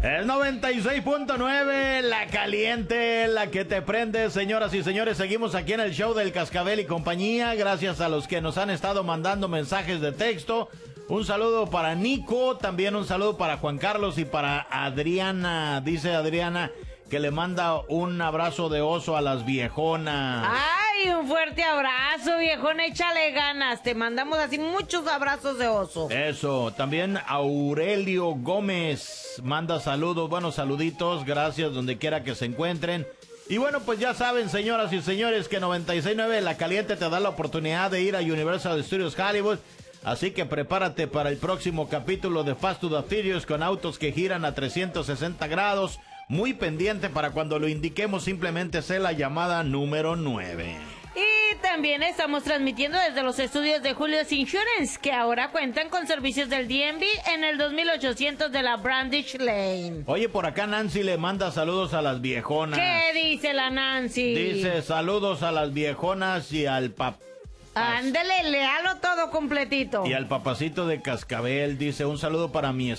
Es 96.9, la caliente, la que te prende, señoras y señores. Seguimos aquí en el show del Cascabel y compañía. Gracias a los que nos han estado mandando mensajes de texto. Un saludo para Nico, también un saludo para Juan Carlos y para Adriana. Dice Adriana que le manda un abrazo de oso a las viejonas. ¡Ay, un fuerte abrazo, viejona! Échale ganas. Te mandamos así muchos abrazos de oso. Eso, también Aurelio Gómez manda saludos, buenos saluditos, gracias donde quiera que se encuentren. Y bueno, pues ya saben, señoras y señores, que 96.9 La Caliente te da la oportunidad de ir a Universal Studios Hollywood. Así que prepárate para el próximo capítulo de Fast to the Furious con autos que giran a 360 grados. Muy pendiente para cuando lo indiquemos, simplemente sé la llamada número 9. Y también estamos transmitiendo desde los estudios de Julio's Insurance, que ahora cuentan con servicios del DMV en el 2800 de la Brandish Lane. Oye, por acá Nancy le manda saludos a las viejonas. ¿Qué dice la Nancy? Dice saludos a las viejonas y al Ándele, léalo todo completito. Y al papacito de Cascabel. Dice un saludo para mi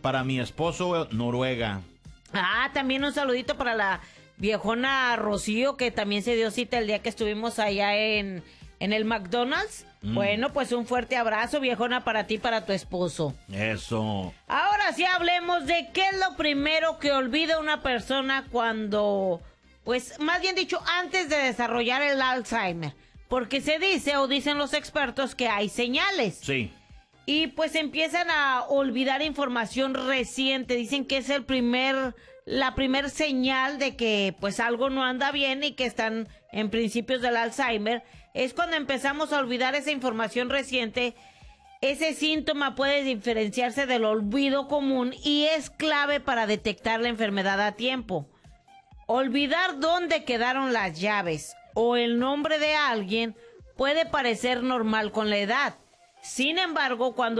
esposo Noruega. También un saludito para la viejona Rocío, que también se dio cita el día que estuvimos allá en el McDonald's. Bueno, pues un fuerte abrazo, viejona, para ti y para tu esposo. Eso. Ahora sí hablemos de qué es lo primero que olvida una persona cuando, pues, más bien dicho, antes de desarrollar el Alzheimer. Porque se dice, o dicen los expertos, que hay señales. Sí. Y pues empiezan a olvidar información reciente. Dicen que es la primer señal de que pues algo no anda bien y que están en principios del Alzheimer. Es cuando empezamos a olvidar esa información reciente. Ese síntoma puede diferenciarse del olvido común y es clave para detectar la enfermedad a tiempo. Olvidar dónde quedaron las llaves o el nombre de alguien puede parecer normal con la edad. Sin embargo, cuando